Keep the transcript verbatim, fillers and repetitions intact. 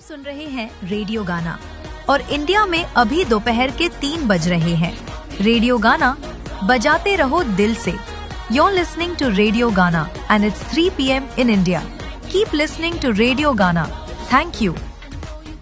सुन रहे हैं रेडियो गाना और इंडिया में अभी दोपहर के तीन बज रहे हैं। रेडियो गाना बजाते रहो दिल से। You're listening to Radio Gana and it's three p m in India. Keep listening to Radio Gana. Thank you.